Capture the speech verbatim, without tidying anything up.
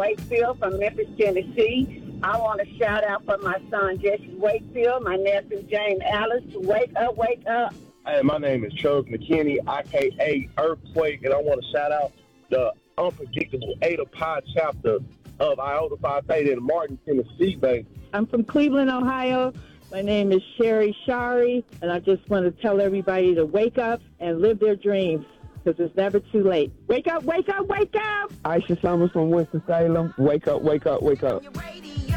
Wakefield from Memphis, Tennessee. I want to shout out for my son, Jesse Wakefield, my nephew, James Alice, to wake up, wake up. Hey, my name is Charles McKinney, a k a. Earthquake, and I want to shout out the unpredictable Ada Pi chapter of Iota Phi Theta in Martin, Tennessee, baby. I'm from Cleveland, Ohio. My name is Sherry Shari, and I just want to tell everybody to wake up and live their dreams, because it's never too late. Wake up, wake up, wake up! Aisha Summers from Winston-Salem. Wake up, wake up, wake up.